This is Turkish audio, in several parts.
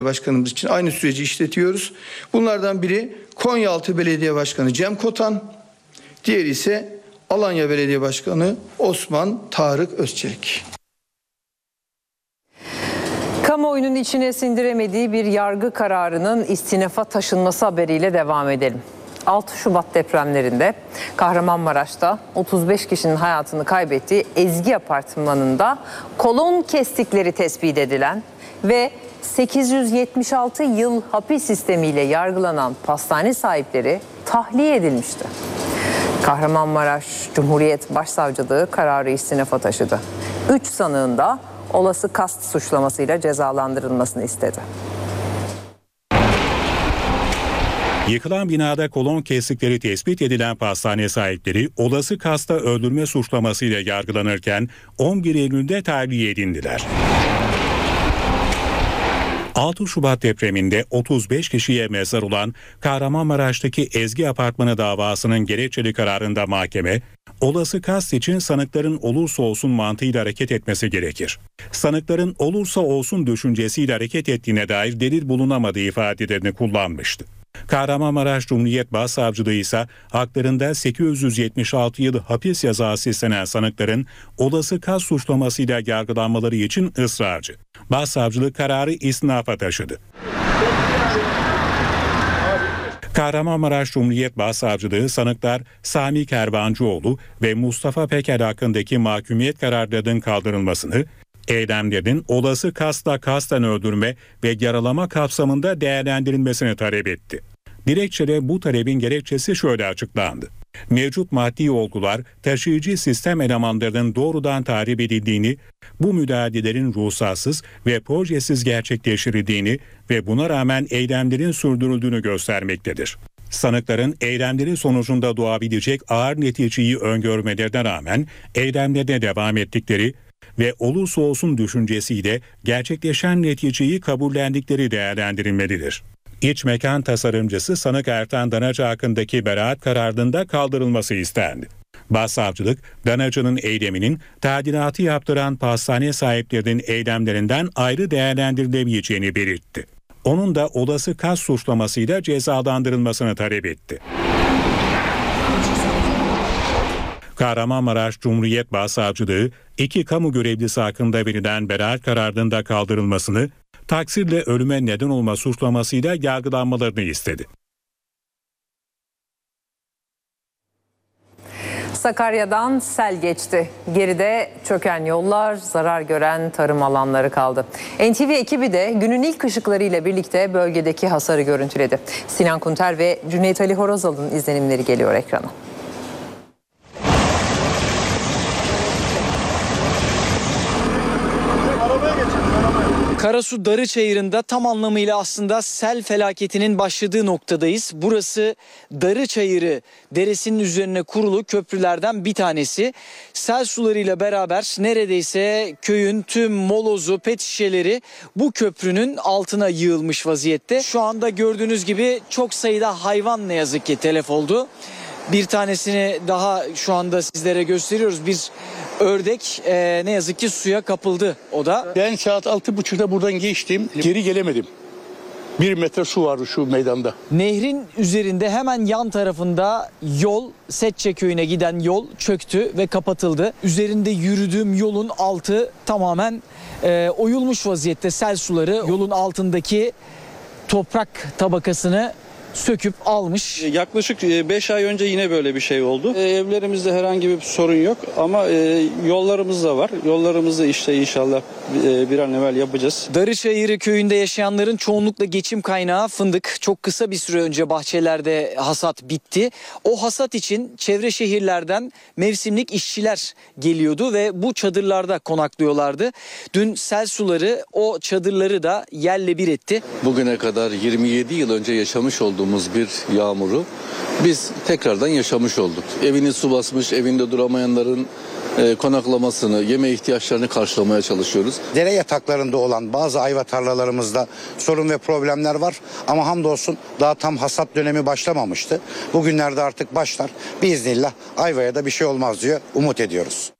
Başkanımız için aynı süreci işletiyoruz. Bunlardan biri Konyaaltı Belediye Başkanı Cem Kotan, diğeri ise Alanya Belediye Başkanı Osman Tarık Özçelik. Kamuoyunun içine sindiremediği bir yargı kararının istinafa taşınması haberiyle devam edelim. 6 Şubat depremlerinde Kahramanmaraş'ta 35 kişinin hayatını kaybettiği Ezgi Apartmanı'nda kolon kestikleri tespit edilen ve 876 yıl hapis sistemiyle yargılanan pastane sahipleri tahliye edilmişti. Kahramanmaraş Cumhuriyet Başsavcılığı kararı istinafa taşıdı. 3 sanığın da olası kast suçlamasıyla cezalandırılmasını istedi. Yıkılan binada kolon kestikleri tespit edilen pastane sahipleri olası kasta öldürme suçlamasıyla yargılanırken 11 Eylül'de tahliye edildiler. 6 Şubat depreminde 35 kişiye mezar olan Kahramanmaraş'taki Ezgi Apartmanı davasının gerekçeli kararında mahkeme, olası kast için sanıkların olursa olsun mantığıyla hareket etmesi gerekir. Sanıkların olursa olsun düşüncesiyle hareket ettiğine dair delil bulunamadığı ifadelerini kullanmıştı. Kahramanmaraş Cumhuriyet Başsavcılığı ise haklarında 876 yıl hapis cezası istenen sanıkların olası kast suçlamasıyla yargılanmaları için ısrarcı. Başsavcılık kararı istinafa taşıdı. Kahramanmaraş Cumhuriyet Başsavcılığı sanıklar Sami Kervancıoğlu ve Mustafa Peker hakkındaki mahkumiyet kararlarının kaldırılmasını, eylemlerin olası kastla kasten öldürme ve yaralama kapsamında değerlendirilmesini talep etti. Dilekçede bu talebin gerekçesi şöyle açıklandı. Mevcut maddi olgular taşıyıcı sistem elemanlarının doğrudan tahrip edildiğini, bu müdahalelerin ruhsatsız ve projesiz gerçekleştirildiğini ve buna rağmen eylemlerin sürdürüldüğünü göstermektedir. Sanıkların eylemleri sonucunda doğabilecek ağır neticeyi öngörmelerine rağmen eylemlerine devam ettikleri ve olursa olsun düşüncesiyle gerçekleşen neticeyi kabullendikleri değerlendirilmelidir. İç mekan tasarımcısı sanık Ertan Danacı hakkındaki beraat kararında kaldırılması istendi. Başsavcılık, Danacı'nın eyleminin tadilatı yaptıran pastane sahiplerinin eylemlerinden ayrı değerlendirilemeyeceğini belirtti. Onun da olası kast suçlamasıyla cezalandırılmasını talep etti. Kahramanmaraş Cumhuriyet Başsavcılığı, 2 kamu görevlisi hakkında verilen beraat kararının da kaldırılmasını, taksirle ölüme neden olma suçlamasıyla yargılanmalarını istedi. Sakarya'dan sel geçti. Geride çöken yollar, zarar gören tarım alanları kaldı. NTV ekibi de günün ilk ışıklarıyla birlikte bölgedeki hasarı görüntüledi. Sinan Kunter ve Cüneyt Ali Horozal'ın izlenimleri geliyor ekrana. Karasu Darıçayırı'nda tam anlamıyla aslında sel felaketinin başladığı noktadayız. Burası Darıçayırı deresinin üzerine kurulu köprülerden bir tanesi. Sel sularıyla beraber neredeyse köyün tüm molozu, pet şişeleri bu köprünün altına yığılmış vaziyette. Şu anda gördüğünüz gibi çok sayıda hayvan ne yazık ki telef oldu. Bir tanesini daha şu anda sizlere gösteriyoruz. Bir ördek ne yazık ki suya kapıldı o da. Ben saat 6.30'da buradan geçtim. Geri gelemedim. 1 metre su vardı şu meydanda. Nehrin üzerinde hemen yan tarafında yol, Setçe köyüne giden yol çöktü ve kapatıldı. Üzerinde yürüdüğüm yolun altı tamamen oyulmuş vaziyette. Sel suları yolun altındaki toprak tabakasını söküp almış. Yaklaşık 5 ay önce yine böyle bir şey oldu. Evlerimizde herhangi bir sorun yok ama yollarımız da var. Yollarımızı işte inşallah bir an evvel yapacağız. Darıçayırı köyünde yaşayanların çoğunlukla geçim kaynağı fındık. Çok kısa bir süre önce bahçelerde hasat bitti. O hasat için çevre şehirlerden mevsimlik işçiler geliyordu ve bu çadırlarda konaklıyorlardı. Dün sel suları o çadırları da yerle bir etti. Bugüne kadar 27 yıl önce yaşamış olduğumuz bir yağmuru biz tekrardan yaşamış olduk. Evini su basmış, evinde duramayanların konaklamasını, yeme ihtiyaçlarını karşılamaya çalışıyoruz. Dere yataklarında olan bazı ayva tarlalarımızda sorun ve problemler var ama hamdolsun daha tam hasat dönemi başlamamıştı. Bugünlerde artık başlar. Biiznillah ayvaya da bir şey olmaz diye umut ediyoruz.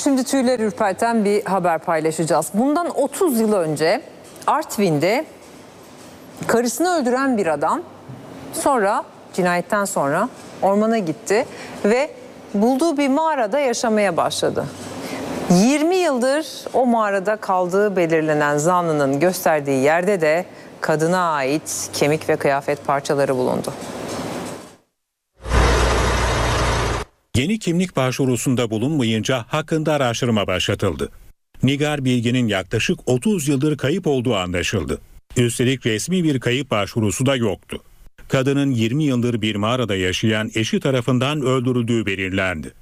Şimdi tüyler ürperten bir haber paylaşacağız. Bundan 30 yıl önce Artvin'de karısını öldüren bir adam cinayetten sonra ormana gitti ve bulduğu bir mağarada yaşamaya başladı. 20 yıldır o mağarada kaldığı belirlenen zanlının gösterdiği yerde de kadına ait kemik ve kıyafet parçaları bulundu. Yeni kimlik başvurusunda bulunmayınca hakkında araştırma başlatıldı. Nigar Bilgin'in yaklaşık 30 yıldır kayıp olduğu anlaşıldı. Üstelik resmi bir kayıp başvurusu da yoktu. Kadının 20 yıldır bir mağarada yaşayan eşi tarafından öldürüldüğü belirlendi.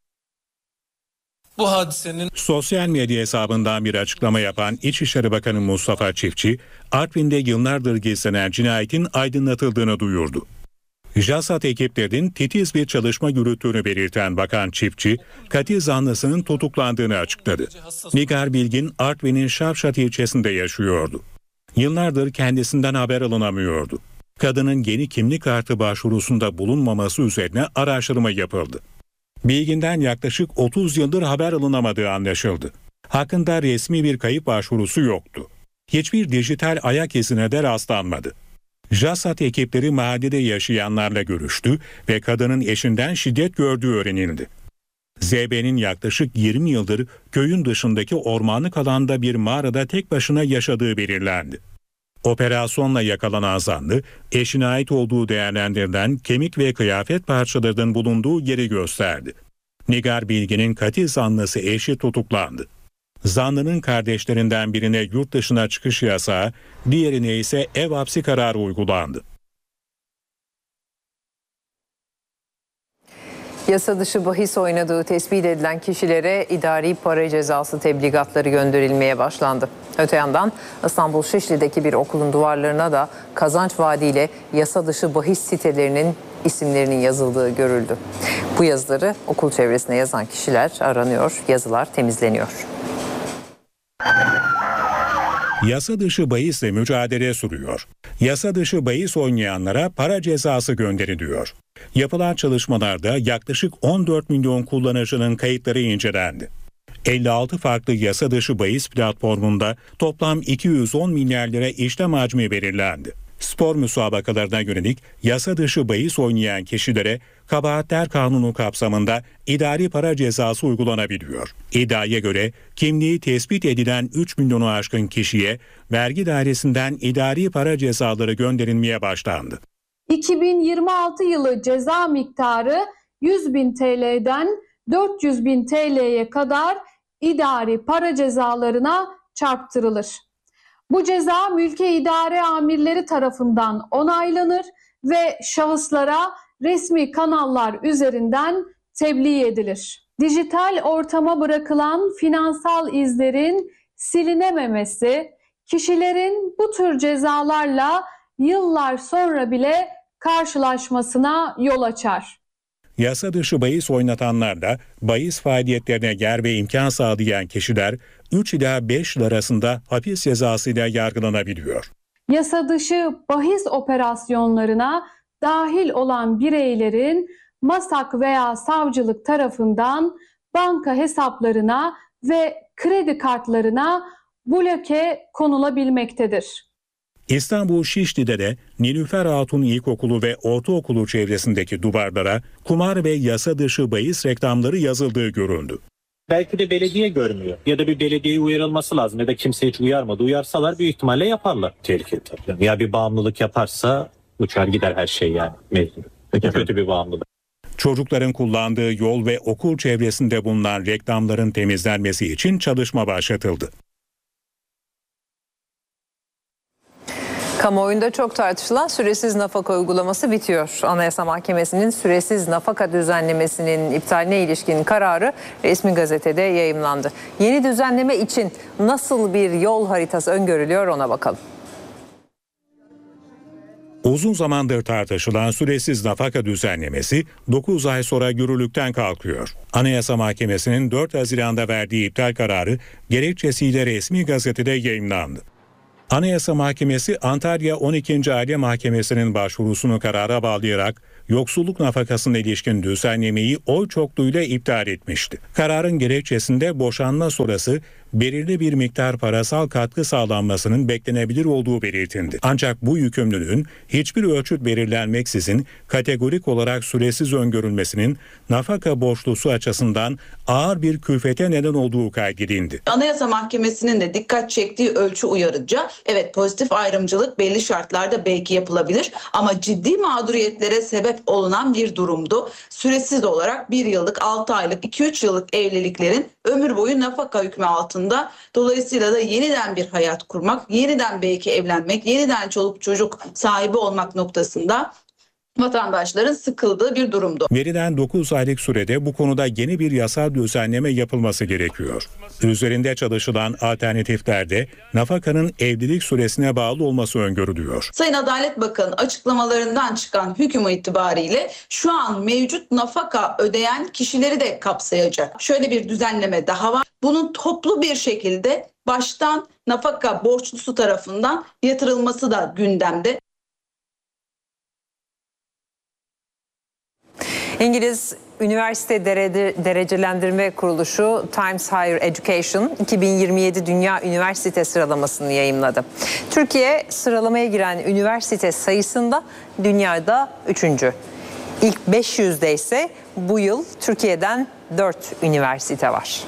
Bu hadisenin Sosyal medya hesabından bir açıklama yapan İçişleri Bakanı Mustafa Çiftçi, Artvin'de yıllardır gizlenen cinayetin aydınlatıldığını duyurdu. JASAT ekiplerinin titiz bir çalışma yürüttüğünü belirten Bakan Çiftçi, katil zanlısının tutuklandığını açıkladı. Nigar Bilgin, Artvin'in Şavşat ilçesinde yaşıyordu. Yıllardır kendisinden haber alınamıyordu. Kadının yeni kimlik kartı başvurusunda bulunmaması üzerine araştırma yapıldı. Bilgin'den yaklaşık 30 yıldır haber alınamadığı anlaşıldı. Hakkında resmi bir kayıp başvurusu yoktu. Hiçbir dijital ayak izine de rastlanmadı. JASAT ekipleri mahallede yaşayanlarla görüştü ve kadının eşinden şiddet gördüğü öğrenildi. ZB'nin yaklaşık 20 yıldır köyün dışındaki ormanlık alanda bir mağarada tek başına yaşadığı belirlendi. Operasyonla yakalanan zanlı, eşine ait olduğu değerlendirilen kemik ve kıyafet parçalarının bulunduğu yeri gösterdi. Nigar Bilgin'in katil zanlısı eşi tutuklandı. Zanlının kardeşlerinden birine yurt dışına çıkış yasağı, diğerine ise ev hapsi kararı uygulandı. Yasa dışı bahis oynadığı tespit edilen kişilere idari para cezası tebligatları gönderilmeye başlandı. Öte yandan İstanbul Şişli'deki bir okulun duvarlarına da kazanç vaadiyle yasa dışı bahis sitelerinin isimlerinin yazıldığı görüldü. Bu yazıları okul çevresine yazan kişiler aranıyor, yazılar temizleniyor. Yasa dışı bahisle mücadele sürüyor. Yasa dışı bahis oynayanlara para cezası gönderiliyor. Yapılan çalışmalarda yaklaşık 14 milyon kullanıcının kayıtları incelendi. 56 farklı yasa dışı bahis platformunda toplam 210 milyar lira işlem hacmi belirlendi. Spor müsabakalarına yönelik yasa dışı bahis oynayan kişilere kabahatler kanunu kapsamında idari para cezası uygulanabiliyor. İddiaya göre kimliği tespit edilen 3 milyonu aşkın kişiye vergi dairesinden idari para cezaları gönderilmeye başlandı. 2026 yılı ceza miktarı 100.000 TL'den 400.000 TL'ye kadar idari para cezalarına çarptırılır. Bu ceza mülki idare amirleri tarafından onaylanır ve şahıslara resmi kanallar üzerinden tebliğ edilir. Dijital ortama bırakılan finansal izlerin silinememesi, kişilerin bu tür cezalarla yıllar sonra bile karşılaşmasına yol açar. Yasa dışı bahis oynatanlarla bahis faaliyetlerine yer ve imkan sağlayan kişiler 3 ila 5 yıl arasında hapis cezasıyla yargılanabiliyor. Yasa dışı bahis operasyonlarına dahil olan bireylerin MASAK veya savcılık tarafından banka hesaplarına ve kredi kartlarına bloke konulabilmektedir. İstanbul Şişli'de de Nilüfer Hatun İlkokulu ve Ortaokulu çevresindeki duvarlara kumar ve yasa dışı bahis reklamları yazıldığı görüldü. Belki de belediye görmüyor ya da bir belediyeye uyarılması lazım ya da kimse hiç uyarmadı. Uyarsalar büyük ihtimalle yaparlar. Tehlikeli tabii. Ya bir bağımlılık yaparsa uçar gider her şey yani. Mecbur. Kötü bir bağımlılık. Çocukların kullandığı yol ve okul çevresinde bulunan reklamların temizlenmesi için çalışma başlatıldı. Kamuoyunda çok tartışılan süresiz nafaka uygulaması bitiyor. Anayasa Mahkemesi'nin süresiz nafaka düzenlemesinin iptaline ilişkin kararı resmi gazetede yayımlandı. Yeni düzenleme için nasıl bir yol haritası öngörülüyor ona bakalım. Uzun zamandır tartışılan süresiz nafaka düzenlemesi 9 ay sonra yürürlükten kalkıyor. Anayasa Mahkemesi'nin 4 Haziran'da verdiği iptal kararı gerekçesiyle resmi gazetede yayımlandı. Anayasa Mahkemesi Antalya 12. Aile Mahkemesi'nin başvurusunu karara bağlayarak yoksulluk nafakasına ilişkin düzenlemeyi oy çokluğuyla iptal etmişti. Kararın gerekçesinde boşanma sonrası belirli bir miktar parasal katkı sağlanmasının beklenebilir olduğu belirtildi. Ancak bu yükümlülüğün hiçbir ölçüt belirlenmeksizin kategorik olarak süresiz öngörülmesinin nafaka borçlusu açısından ağır bir külfete neden olduğu kaydedildi. Anayasa Mahkemesi'nin de dikkat çektiği ölçü uyarıcı. Evet, pozitif ayrımcılık belli şartlarda belki yapılabilir ama ciddi mağduriyetlere sebep olunan bir durumdu. Süresiz olarak 1 yıllık, 6 aylık, 2-3 yıllık evliliklerin ömür boyu nafaka hükmü altında. Dolayısıyla da yeniden bir hayat kurmak, yeniden belki evlenmek, yeniden çoluk çocuk sahibi olmak noktasında vatandaşların sıkıldığı bir durumdu. Verilen 9 aylık sürede bu konuda yeni bir yasal düzenleme yapılması gerekiyor. Üzerinde çalışılan alternatiflerde nafakanın evlilik süresine bağlı olması öngörülüyor. Sayın Adalet Bakanı açıklamalarından çıkan hüküm itibariyle şu an mevcut nafaka ödeyen kişileri de kapsayacak. Şöyle bir düzenleme daha var. Bunun toplu bir şekilde baştan nafaka borçlusu tarafından yatırılması da gündemde. İngiliz Üniversite Derecelendirme Kuruluşu Times Higher Education 2027 Dünya Üniversite sıralamasını yayımladı. Türkiye sıralamaya giren üniversite sayısında dünyada 3. İlk 500'de ise bu yıl Türkiye'den 4 üniversite var.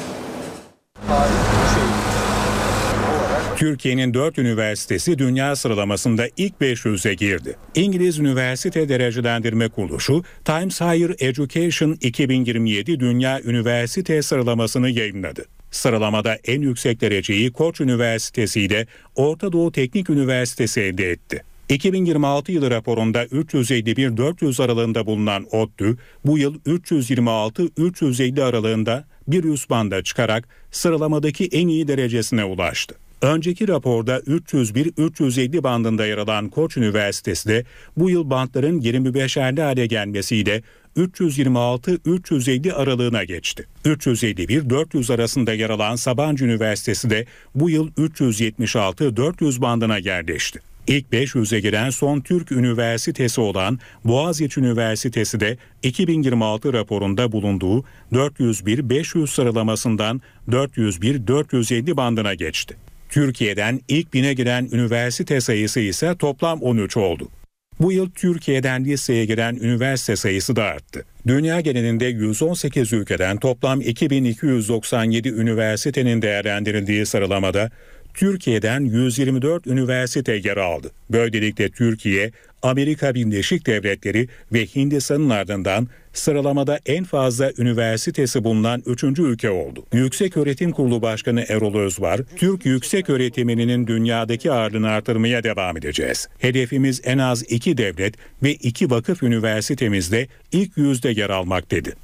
Türkiye'nin 4 üniversitesi dünya sıralamasında ilk 500'e girdi. İngiliz Üniversite Derecelendirme Kuruluşu Times Higher Education 2027 Dünya Üniversite sıralamasını yayımladı. Sıralamada en yüksek dereceyi Koç Üniversitesi ile Orta Doğu Teknik Üniversitesi elde etti. 2026 yılı raporunda 351-400 aralığında bulunan ODTÜ bu yıl 326-350 aralığında bir üst banda çıkarak sıralamadaki en iyi derecesine ulaştı. Önceki raporda 301-350 bandında yer alan Koç Üniversitesi de bu yıl bantların 25'erli hale gelmesiyle 326-350 aralığına geçti. 351-400 arasında yer alan Sabancı Üniversitesi de bu yıl 376-400 bandına yerleşti. İlk 500'e giren son Türk üniversitesi olan Boğaziçi Üniversitesi de 2026 raporunda bulunduğu 401-500 sıralamasından 401-450 bandına geçti. Türkiye'den ilk 1000'e giren üniversite sayısı ise toplam 13 oldu. Bu yıl Türkiye'den liseye giren üniversite sayısı da arttı. Dünya genelinde 118 ülkeden toplam 2297 üniversitenin değerlendirildiği sıralamada Türkiye'den 124 üniversite yer aldı. Böylelikle Türkiye, Amerika Birleşik Devletleri ve Hindistan'ın ardından sıralamada en fazla üniversitesi bulunan 3. ülke oldu. Yükseköğretim Kurulu Başkanı Erol Özvar, Türk yüksek öğretiminin dünyadaki ağırlığını artırmaya devam edeceğiz. Hedefimiz en az 2 devlet ve 2 vakıf üniversitemizde ilk 100'de yer almak dedi.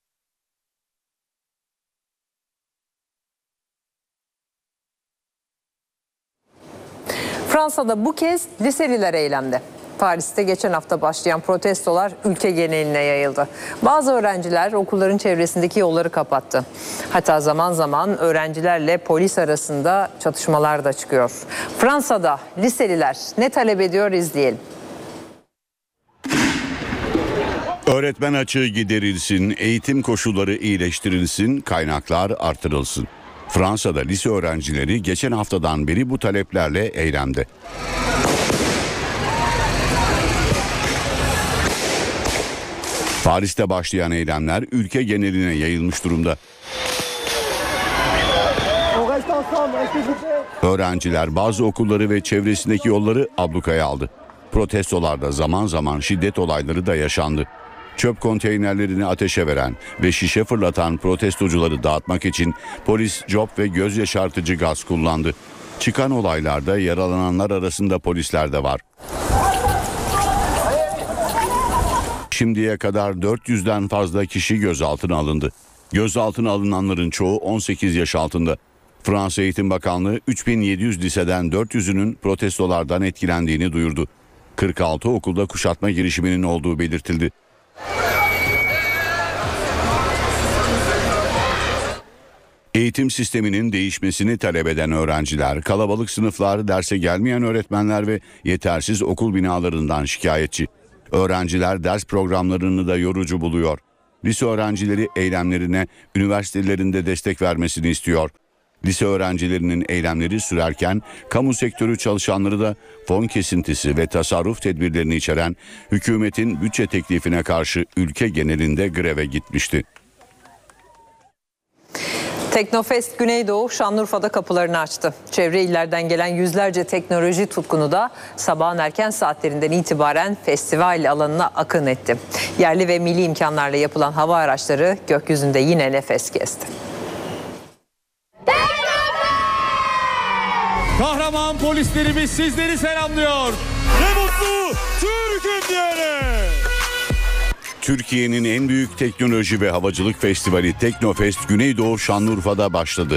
Fransa'da bu kez liseliler eylemde. Paris'te geçen hafta başlayan protestolar ülke geneline yayıldı. Bazı öğrenciler okulların çevresindeki yolları kapattı. Hatta zaman zaman öğrencilerle polis arasında çatışmalar da çıkıyor. Fransa'da liseliler ne talep ediyor izleyelim. Öğretmen açığı giderilsin, eğitim koşulları iyileştirilsin, kaynaklar artırılsın. Fransa'da lise öğrencileri geçen haftadan beri bu taleplerle eylemde. Paris'te başlayan eylemler ülke geneline yayılmış durumda. Öğrenciler bazı okulları ve çevresindeki yolları ablukaya aldı. Protestolarda zaman zaman şiddet olayları da yaşandı. Çöp konteynerlerini ateşe veren ve şişe fırlatan protestocuları dağıtmak için polis cop ve göz yaşartıcı gaz kullandı. Çıkan olaylarda yaralananlar arasında polisler de var. Şimdiye kadar 400'den fazla kişi gözaltına alındı. Gözaltına alınanların çoğu 18 yaş altında. Fransa Eğitim Bakanlığı 3700 liseden 400'ünün protestolardan etkilendiğini duyurdu. 46 okulda kuşatma girişiminin olduğu belirtildi. Eğitim sisteminin değişmesini talep eden öğrenciler, kalabalık sınıflar, derse gelmeyen öğretmenler ve yetersiz okul binalarından şikayetçi. Öğrenciler ders programlarını da yorucu buluyor. Lise öğrencileri eylemlerine üniversitelerinde destek vermesini istiyor. Lise öğrencilerinin eylemleri sürerken kamu sektörü çalışanları da fon kesintisi ve tasarruf tedbirlerini içeren hükümetin bütçe teklifine karşı ülke genelinde greve gitmişti. Teknofest Güneydoğu Şanlıurfa'da kapılarını açtı. Çevre illerden gelen yüzlerce teknoloji tutkunu da sabahın erken saatlerinden itibaren festival alanına akın etti. Yerli ve milli imkanlarla yapılan hava araçları gökyüzünde yine nefes kesti. Kahraman polislerimiz sizleri selamlıyor. Ne mutlu Türk'üm diyene. Türkiye'nin en büyük teknoloji ve havacılık festivali Teknofest Güneydoğu Şanlıurfa'da başladı.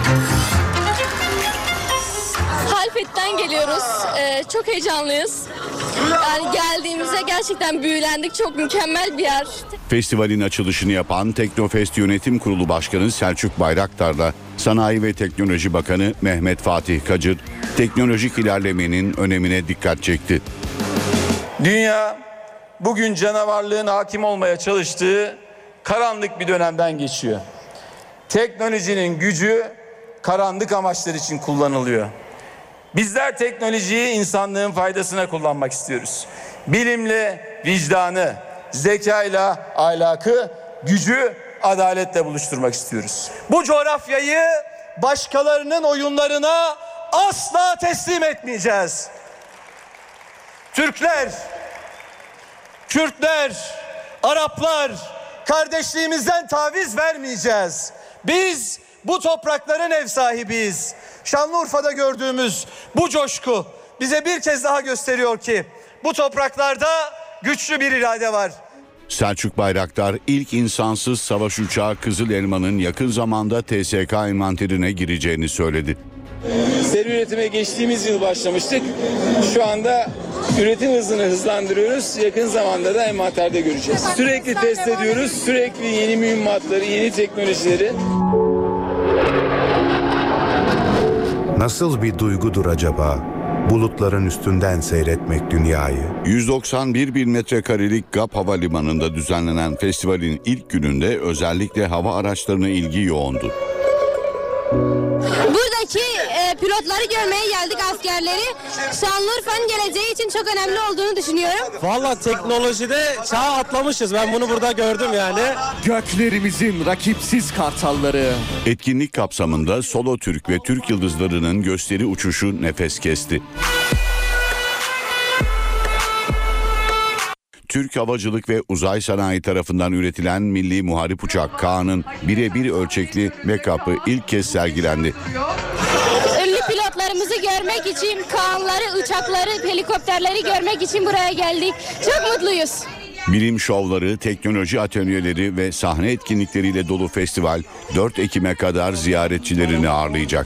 Halfet'ten geliyoruz. Çok heyecanlıyız. Yani geldiğimizde gerçekten büyülendik. Çok mükemmel bir yer. Festivalin açılışını yapan Teknofest Yönetim Kurulu Başkanı Selçuk Bayraktar'la Sanayi ve Teknoloji Bakanı Mehmet Fatih Kacır teknolojik ilerlemenin önemine dikkat çekti. Dünya bugün canavarlığın hakim olmaya çalıştığı karanlık bir dönemden geçiyor. Teknolojinin gücü karanlık amaçlar için kullanılıyor. Bizler teknolojiyi insanlığın faydasına kullanmak istiyoruz. Bilimle vicdanı, zekayla ahlakı, gücü adaletle buluşturmak istiyoruz. Bu coğrafyayı başkalarının oyunlarına asla teslim etmeyeceğiz. Türkler, Kürtler, Araplar, kardeşliğimizden taviz vermeyeceğiz. Biz bu toprakların ev sahibiyiz. Şanlıurfa'da gördüğümüz bu coşku bize bir kez daha gösteriyor ki bu topraklarda güçlü bir irade var. Selçuk Bayraktar ilk insansız savaş uçağı Kızıl Elma'nın yakın zamanda TSK envanterine gireceğini söyledi. Seri üretime geçtiğimiz yıl başlamıştık. Şu anda üretim hızını hızlandırıyoruz. Yakın zamanda da envanterde göreceğiz. Sürekli test ediyoruz. Sürekli yeni mühimmatları, yeni teknolojileri. Nasıl bir duygudur acaba? Bulutların üstünden seyretmek dünyayı. 191 bin metrekarelik GAP Havalimanı'nda düzenlenen festivalin ilk gününde özellikle hava araçlarına ilgi yoğundu. Buradaki pilotları görmeye geldik, askerleri. Şanlıurfa'nın geleceği için çok önemli olduğunu düşünüyorum. Vallahi teknolojide çağ atlamışız. Ben bunu burada gördüm yani. Göklerimizin rakipsiz kartalları. Etkinlik kapsamında Solo Türk ve Türk yıldızlarının gösteri uçuşu nefes kesti. Türk Havacılık ve Uzay Sanayi tarafından üretilen milli muharip uçak Kaan'ın birebir ölçekli make-up'ı ilk kez sergilendi. Ünlü pilotlarımızı görmek için, Kaan'ları, uçakları, helikopterleri görmek için buraya geldik. Çok mutluyuz. Bilim şovları, teknoloji atölyeleri ve sahne etkinlikleriyle dolu festival 4 Ekim'e kadar ziyaretçilerini ağırlayacak.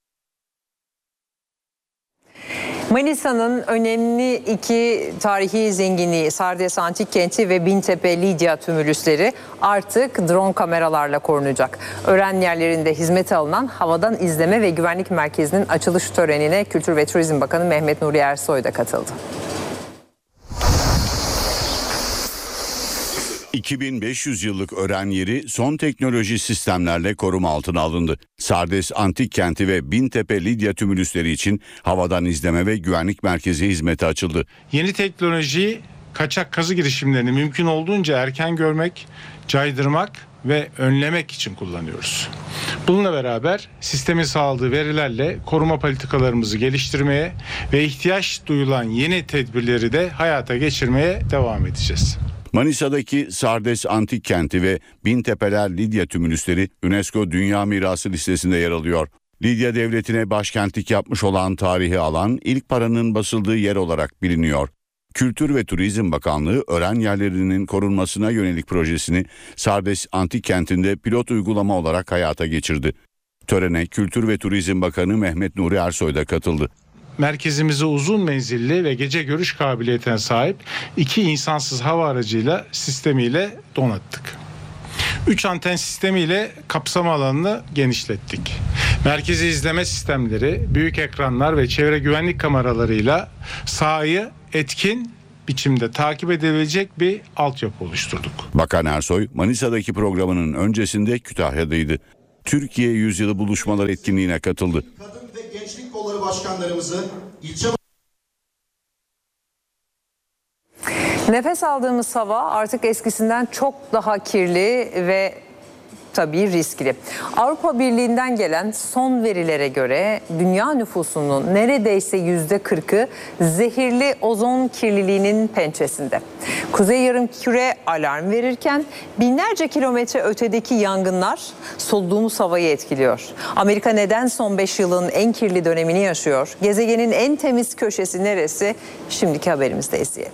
Manisa'nın önemli iki tarihi zenginliği Sardes Antik Kenti ve Bintepe Lidya tümülüsleri artık drone kameralarla korunacak. Öğren yerlerinde hizmete alınan havadan izleme ve güvenlik merkezinin açılış törenine Kültür ve Turizm Bakanı Mehmet Nuri Ersoy da katıldı. 2500 yıllık öğren yeri son teknoloji sistemlerle koruma altına alındı. Sardes Antik Kenti ve Bintepe Lidya tümülüsleri için havadan izleme ve güvenlik merkezi hizmete açıldı. Yeni teknolojiyi kaçak kazı girişimlerini mümkün olduğunca erken görmek, caydırmak ve önlemek için kullanıyoruz. Bununla beraber sistemin sağladığı verilerle koruma politikalarımızı geliştirmeye ve ihtiyaç duyulan yeni tedbirleri de hayata geçirmeye devam edeceğiz. Manisa'daki Sardes Antik Kenti ve Bintepeler Lidya tümülüsleri UNESCO Dünya Mirası listesinde yer alıyor. Lidya Devleti'ne başkentlik yapmış olan tarihi alan ilk paranın basıldığı yer olarak biliniyor. Kültür ve Turizm Bakanlığı öğren yerlerinin korunmasına yönelik projesini Sardes Antik Kenti'nde pilot uygulama olarak hayata geçirdi. Törene Kültür ve Turizm Bakanı Mehmet Nuri Ersoy da katıldı. Merkezimizi uzun menzilli ve gece görüş kabiliyetine sahip 2 insansız hava aracıyla sistemiyle donattık. 3 anten sistemiyle kapsama alanını genişlettik. Merkezi izleme sistemleri, büyük ekranlar ve çevre güvenlik kameralarıyla sahayı etkin biçimde takip edilebilecek bir altyapı oluşturduk. Bakan Ersoy, Manisa'daki programının öncesinde Kütahya'daydı. Türkiye Yüzyılı Buluşmalar etkinliğine katıldı. Kadın ve Gençlik Kolları Başkanlarımızı ilçe... Nefes aldığımız hava artık eskisinden çok daha kirli ve tabii riskli. Avrupa Birliği'nden gelen son verilere göre dünya nüfusunun neredeyse %40'ı zehirli ozon kirliliğinin pençesinde. Kuzey Yarımküre alarm verirken binlerce kilometre ötedeki yangınlar soluduğumuz havayı etkiliyor. Amerika neden son 5 yılın en kirli dönemini yaşıyor? Gezegenin en temiz köşesi neresi? Şimdiki haberimizde izleyelim.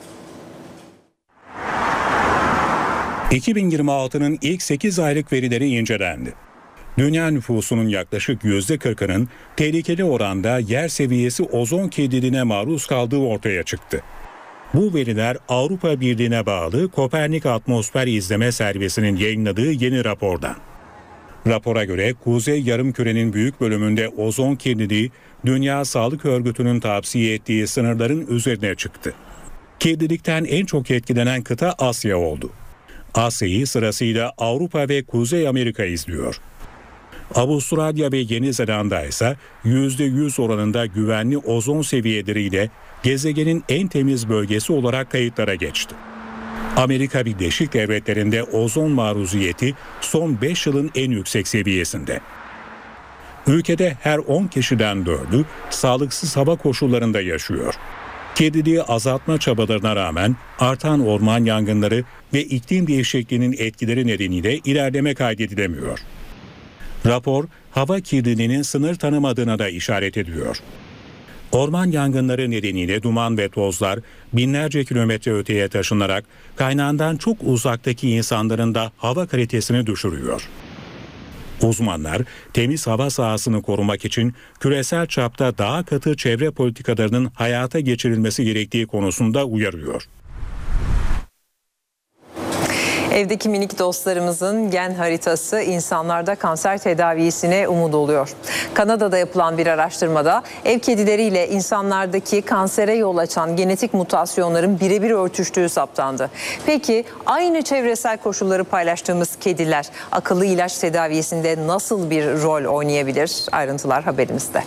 2026'nın ilk 8 aylık verileri incelendi. Dünya nüfusunun yaklaşık %40'ının tehlikeli oranda yer seviyesi ozon kirliliğine maruz kaldığı ortaya çıktı. Bu veriler Avrupa Birliği'ne bağlı Kopernik Atmosfer İzleme Servisi'nin yayınladığı yeni rapordan. Rapora göre Kuzey Yarımküre'nin büyük bölümünde ozon kirliliği Dünya Sağlık Örgütü'nün tavsiye ettiği sınırların üzerine çıktı. Kirlilikten en çok etkilenen kıta Asya oldu. Asya'yı sırasıyla Avrupa ve Kuzey Amerika izliyor. Avustralya ve Yeni Zelanda ise %100 oranında güvenli ozon seviyeleriyle gezegenin en temiz bölgesi olarak kayıtlara geçti. Amerika Birleşik Devletleri'nde ozon maruziyeti son 5 yılın en yüksek seviyesinde. Ülkede her 10 kişiden 4'ü sağlıksız hava koşullarında yaşıyor. Kirliliği azaltma çabalarına rağmen artan orman yangınları ve iklim değişikliğinin etkileri nedeniyle ilerleme kaydedilemiyor. Rapor, hava kirliliğinin sınır tanımadığına da işaret ediyor. Orman yangınları nedeniyle duman ve tozlar binlerce kilometre öteye taşınarak kaynağından çok uzaktaki insanların da hava kalitesini düşürüyor. Uzmanlar temiz hava sahasını korumak için küresel çapta daha katı çevre politikalarının hayata geçirilmesi gerektiği konusunda uyarıyor. Evdeki minik dostlarımızın gen haritası insanlarda kanser tedavisine umut oluyor. Kanada'da yapılan bir araştırmada ev kedileriyle insanlardaki kansere yol açan genetik mutasyonların birebir örtüştüğü saptandı. Peki aynı çevresel koşulları paylaştığımız kediler akıllı ilaç tedavisinde nasıl bir rol oynayabilir? Ayrıntılar haberimizde.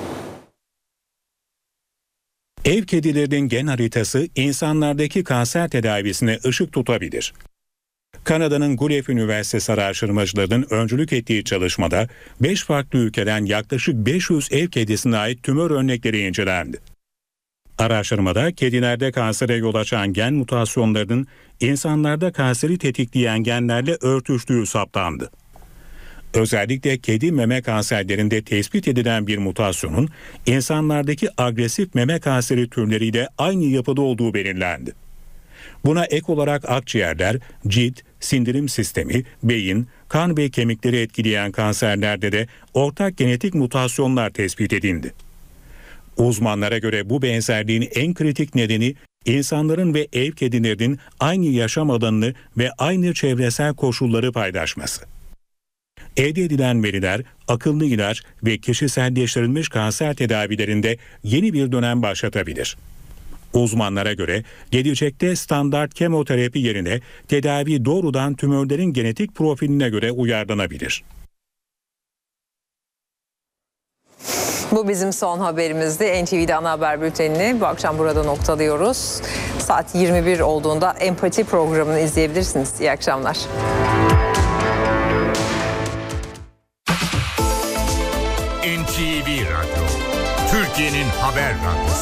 Ev kedilerinin gen haritası insanlardaki kanser tedavisine ışık tutabilir. Kanada'nın Guelph Üniversitesi araştırmacılarının öncülük ettiği çalışmada 5 farklı ülkeden yaklaşık 500 ev kedisine ait tümör örnekleri incelendi. Araştırmada kedilerde kansere yol açan gen mutasyonlarının insanlarda kanseri tetikleyen genlerle örtüştüğü saptandı. Özellikle kedi meme kanserlerinde tespit edilen bir mutasyonun insanlardaki agresif meme kanseri türleriyle aynı yapıda olduğu belirlendi. Buna ek olarak akciğerler, cilt, sindirim sistemi, beyin, kan ve kemikleri etkileyen kanserlerde de ortak genetik mutasyonlar tespit edildi. Uzmanlara göre bu benzerliğin en kritik nedeni insanların ve ev kedilerinin aynı yaşam alanını ve aynı çevresel koşulları paylaşması. Elde edilen veriler akıllı ilaç ve kişiselleştirilmiş kanser tedavilerinde yeni bir dönem başlatabilir. Uzmanlara göre gelecekte standart kemoterapi yerine tedavi doğrudan tümörlerin genetik profiline göre uyarlanabilir. Bu bizim son haberimizdi. NTV'de ana haber bültenini bu akşam burada noktalıyoruz. Saat 21 olduğunda Empati programını izleyebilirsiniz. İyi akşamlar. NTV Radyo, Türkiye'nin haber radyosu.